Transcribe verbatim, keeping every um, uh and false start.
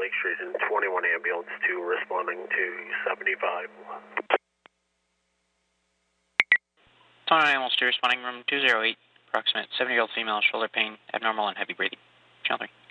Lake Street and twenty-one ambulance two responding to seventy-five. twenty-one ambulance two responding room two oh eight, approximate seventy-year-old female, shoulder pain, abnormal and heavy breathing. Channel three.